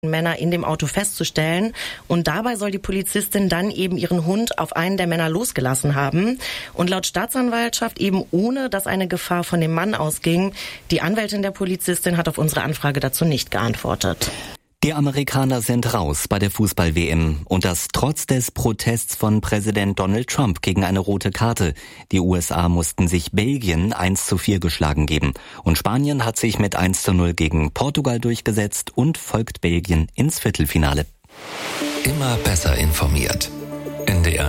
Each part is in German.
Männer in dem Auto festzustellen. Und dabei soll die Polizistin dann eben ihren Hund auf einen der Männer losgelassen haben. Und laut Staatsanwaltschaft eben ohne, dass eine Gefahr von dem Mann ausging. Die Anwältin der Polizistin hat auf unsere Anfrage dazu nicht geantwortet. Die Amerikaner sind raus bei der Fußball-WM und das trotz des Protests von Präsident Donald Trump gegen eine rote Karte. Die USA mussten sich Belgien 1:4 geschlagen geben und Spanien hat sich mit 1:0 gegen Portugal durchgesetzt und folgt Belgien ins Viertelfinale. Immer besser informiert. NDR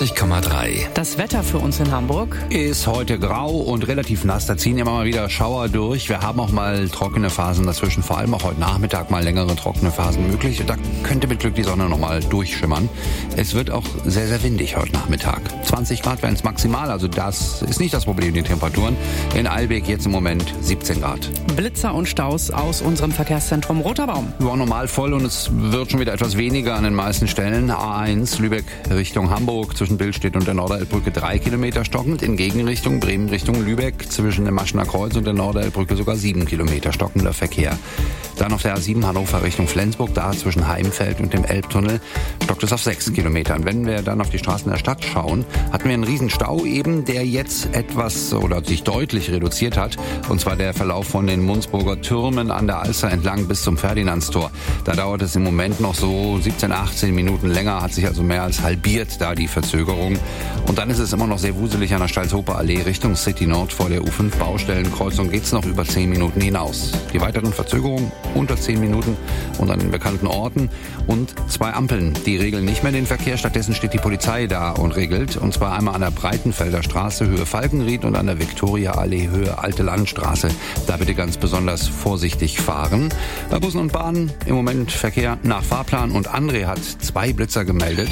90,3. Das Wetter für uns in Hamburg ist heute grau und relativ nass. Da ziehen immer mal wieder Schauer durch. Wir haben auch mal trockene Phasen dazwischen. Vor allem auch heute Nachmittag mal längere trockene Phasen möglich. Da könnte mit Glück die Sonne noch mal durchschimmern. Es wird auch sehr, sehr windig heute Nachmittag. 20 Grad wären es maximal. Also das ist nicht das Problem, die Temperaturen. In Eilbek jetzt im Moment 17 Grad. Blitzer und Staus aus unserem Verkehrszentrum Roter Baum. Ja, normal voll und es wird schon wieder etwas weniger an den meisten Stellen. A1 Lübeck Richtung Hamburg zwischen Billstedt und der Norderelbbrücke 3 Kilometer stockend. In Gegenrichtung Bremen Richtung Lübeck zwischen dem Maschener Kreuz und der Norderelbbrücke sogar 7 Kilometer stockender Verkehr. Dann auf der A7 Hannover Richtung Flensburg, da zwischen Heimfeld und dem Elbtunnel stockt es auf 6 Kilometern. Wenn wir dann auf die Straßen der Stadt schauen, hatten wir einen riesen Stau eben, der jetzt etwas oder sich deutlich reduziert hat. Und zwar der Verlauf von den Munzburger Türmen an der Alster entlang bis zum Ferdinandstor. Da dauert es im Moment noch so 17, 18 Minuten länger, hat sich also mehr als halbiert da die Verzögerung. Und dann ist es immer noch sehr wuselig an der Stalzhofer Allee Richtung City Nord vor der U5 Baustellenkreuzung geht's noch über 10 Minuten hinaus. Die weiteren Verzögerungen unter 10 Minuten und an den bekannten Orten und 2 Ampeln, die regeln nicht mehr den Verkehr. Stattdessen steht die Polizei da und regelt. Und zwar einmal an der Breitenfelder Straße Höhe Falkenried und an der Viktoria Allee Höhe Alte Landstraße. Da bitte ganz besonders vorsichtig fahren. Bei Bussen und Bahnen im Moment Verkehr nach Fahrplan und André hat 2 Blitzer gemeldet.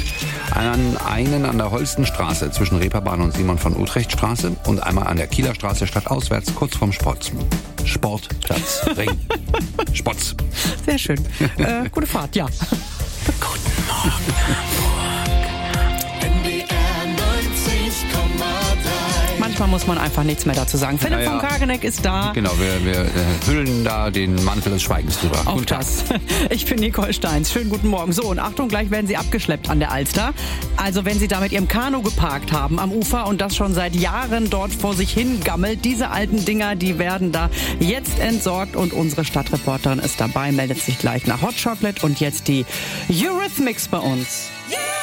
Einen an der Holstenstraße zwischen Reeperbahn und Simon von Utrecht Straße und einmal an der Kieler Straße stadtauswärts kurz vorm Sportplatz Ring. Spotz. Sehr schön. Gute Fahrt, ja. Guten Morgen, Hamburg. NDR 90,3. Manchmal muss man einfach nichts mehr dazu sagen. Philipp von Kageneck ist da. Genau, wir hüllen da den Mantel des Schweigens drüber. Auch das. Ich bin Nicole Steins. Schönen guten Morgen. So, und Achtung, gleich werden Sie abgeschleppt an der Alster. Also wenn Sie da mit Ihrem Kanu geparkt haben am Ufer und das schon seit Jahren dort vor sich hin gammelt, diese alten Dinger, die werden da jetzt entsorgt und unsere Stadtreporterin ist dabei, meldet sich gleich nach Hot Chocolate und jetzt die Eurythmics bei uns. Yeah!